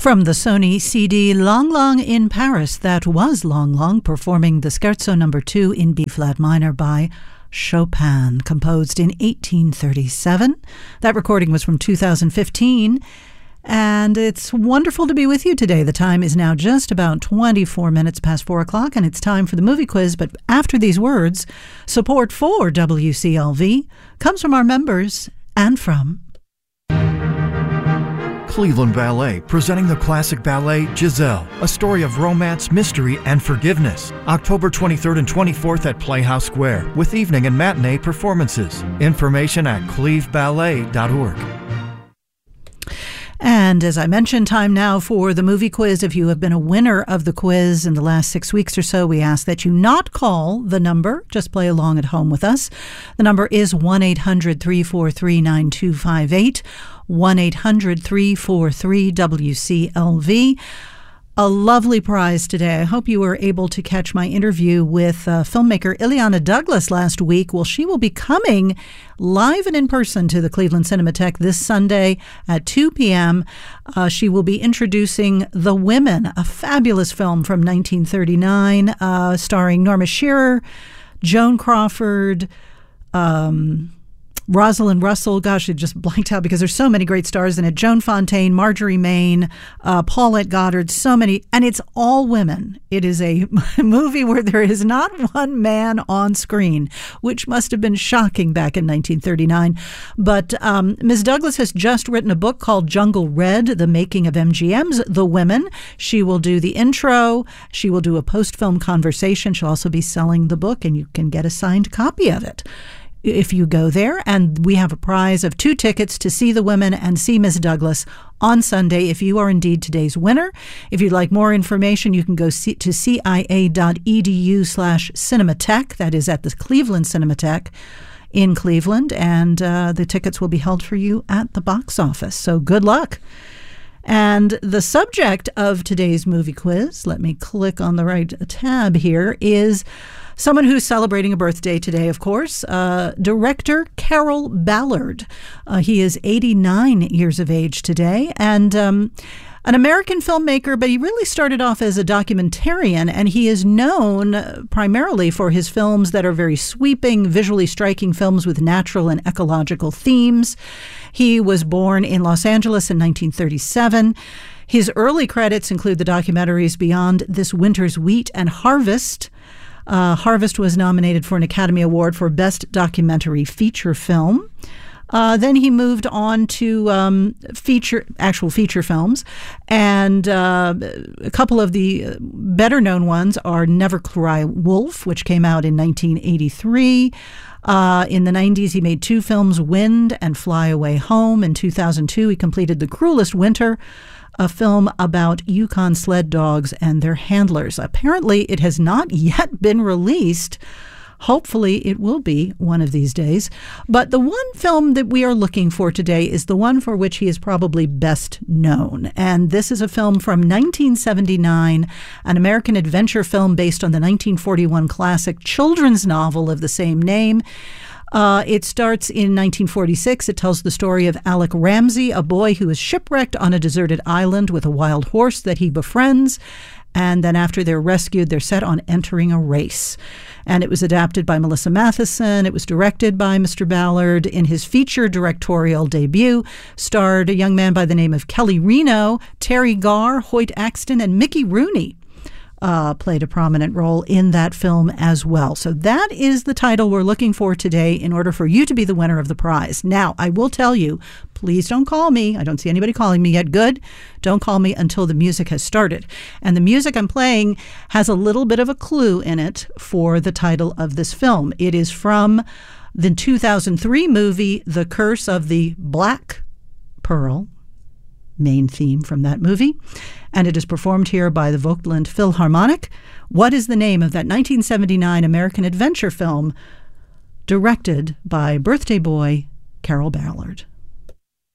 From the Sony CD Long Long in Paris, that was Long Long performing the Scherzo No. 2 in B-flat minor by Chopin, composed in 1837. That recording was from 2015, and it's wonderful to be with you today. The time is now just about 24 minutes past 4 o'clock, and it's time for the movie quiz. But after these words, support for WCLV comes from our members and from Cleveland Ballet, presenting the classic ballet Giselle, a story of romance, mystery, and forgiveness. October 23rd and 24th at Playhouse Square, with evening and matinee performances. Information at cleveballet.org. And as I mentioned, time now for the movie quiz. If you have been a winner of the quiz in the last 6 weeks or so, we ask that you not call the number. Just play along at home with us. The number is 1-800-343-9258, 1-800-343-WCLV. A lovely prize today. I hope you were able to catch my interview with filmmaker Illeana Douglas last week. Well, she will be coming live and in person to the Cleveland Cinematheque this Sunday at 2 p.m. She will be introducing The Women, a fabulous film from 1939, starring Norma Shearer, Joan Crawford, Rosalind Russell, gosh, it just blanked out because there's so many great stars in it. Joan Fontaine, Marjorie Main, Paulette Goddard, so many, and it's all women. It is a movie where there is not one man on screen, which must have been shocking back in 1939. But Ms. Douglas has just written a book called Jungle Red, The Making of MGM's The Women. She will do the intro. She will do a post-film conversation. She'll also be selling the book, and you can get a signed copy of it if you go there. And we have a prize of 2 tickets to see The Women and see Ms. Douglas on Sunday if you are indeed today's winner. If you'd like more information, you can go to cia.edu/Cinematheque. That is at the Cleveland Cinematheque in Cleveland, and the tickets will be held for you at the box office. So good luck. And the subject of today's movie quiz, let me click on the right tab here, is someone who's celebrating a birthday today, of course, director Carroll Ballard. He is 89 years of age today, and an American filmmaker, but he really started off as a documentarian, and he is known primarily for his films that are very sweeping, visually striking films with natural and ecological themes. He was born in Los Angeles in 1937. His early credits include the documentaries Beyond This Winter's Wheat and Harvest. Harvest was nominated for an Academy Award for Best Documentary Feature Film. Then he moved on to actual feature films, and a couple of the better-known ones are Never Cry Wolf, which came out in 1983. In the 90s, he made 2 films, Wind and Fly Away Home. In 2002, he completed The Cruelest Winter, a film about Yukon sled dogs and their handlers. Apparently, it has not yet been released. Hopefully, it will be one of these days. But the one film that we are looking for today is the one for which he is probably best known. And this is a film from 1979, an American adventure film based on the 1941 classic children's novel of the same name. It starts in 1946. It tells the story of Alec Ramsey, a boy who is shipwrecked on a deserted island with a wild horse that he befriends. And then after they're rescued, they're set on entering a race. And it was adapted by Melissa Matheson. It was directed by Mr. Ballard. In his feature directorial debut, starred a young man by the name of Kelly Reno, Terry Garr, Hoyt Axton, and Mickey Rooney. Played a prominent role in that film as well. So that is the title we're looking for today in order for you to be the winner of the prize. Now, I will tell you, please don't call me. I don't see anybody calling me yet. Good. Don't call me until the music has started. And the music I'm playing has a little bit of a clue in it for the title of this film. It is from the 2003 movie, The Curse of the Black Pearl, main theme from that movie. And it is performed here by the Vogtland Philharmonic. What is the name of that 1979 American adventure film directed by birthday boy Carroll Ballard?